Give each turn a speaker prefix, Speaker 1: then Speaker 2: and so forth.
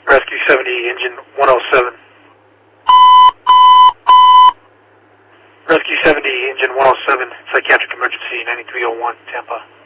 Speaker 1: Rescue 70, engine 107. Rescue 70, engine 107, psychiatric emergency, 9301, Tampa.